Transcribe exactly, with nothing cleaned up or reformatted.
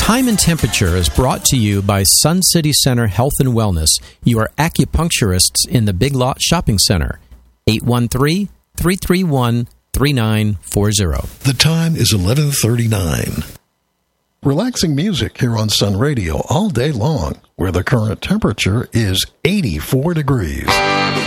Time and Temperature is brought to you by Sun City Center Health and Wellness. You are acupuncturists in the Big Lot Shopping Center. eight one three, three three one, three nine four zero. The time is eleven thirty-nine. Relaxing music here on Sun Radio all day long, where the current temperature is eighty-four degrees.